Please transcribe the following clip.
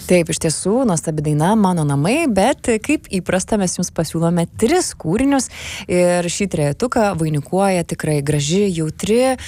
Taip, iš tiesų, nuostabi daina Mano namai, bet kaip įprasta mes jums pasiūlome 3 kūrinius ir šį trejetuką vainikuoja tikrai graži, jautri